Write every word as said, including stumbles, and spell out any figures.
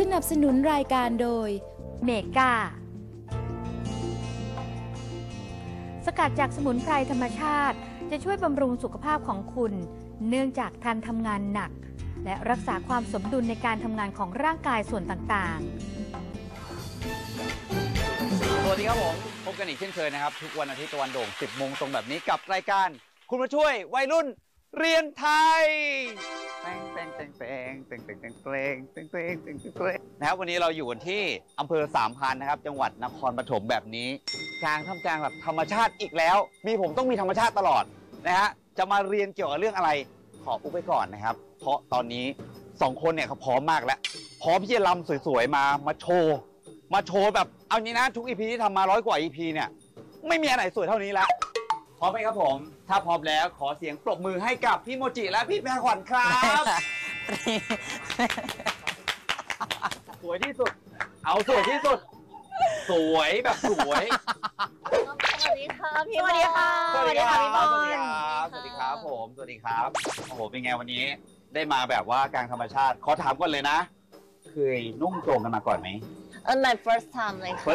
นับสนุนรายการโดยเมกาสกัดจากสมุนไพรธรรมชาติจะช่วยบำรุงสุขภาพของคุณ เนื่องจากท่านทำงานหนัก และรักษาความสมดุลในการทำงานของร่างกายส่วนต่างๆสวัสดีครับผมพบกันอีกเช่นเคยนะครับทุกวันอาทิตย์ตะวันโด่งสิบโมงตรงแบบนี้กับรายการคุณมาช่วยวัยรุ่นเรียนไทยแป้งแป้งแป้งแป้งแป้งแป้งแป้งแป้งแป้งแป้งแป้งแป้งนะครับวันนี้เราอยู่กันที่อำเภอสามพรานนะครับจังหวัดนครปฐมแบบนี้กลางท่ามกลางแบบธรรมชาติอีกแล้ว มีผมต้องมีธรรมชาติตลอดนะฮะจะมาเรียนเกี่ยวกับเรื่องอะไรขออุบไว้ก่อนนะครับเพราะตอนนี้สองคนเนี่ยเขาพร้อมมากแล้วพร้อมที่จะรำสวยๆมามาโชว์มาโชว์แบบเอางี้นะทุกอีพีที่ทำมาร้อยกว่าอีพีเนี่ยไม่มีอันไหนสวยเท่านี้ละพร้อมไหมครับผมถ้าพร้อมแล้วขอเสียงปรบมือให้กับพี่โมจิและพี่แพรขวัญครับสวยที่สุดเอาสวยที่สุดสวยแบบสวยสวัสดีค่ะพี่สวัสดีค่ะสวัสดีครับพี่บอลสวัสดีครับสวัสดีครับผมสวัสดีครับโอ้โหเป็นไงวันนี้ได้มาแบบว่ากลางธรรมชาติขอถามก่อนเลยนะเคยนุ่งโจงกันมาก่อนไหมเออ my first time เลยค่ะ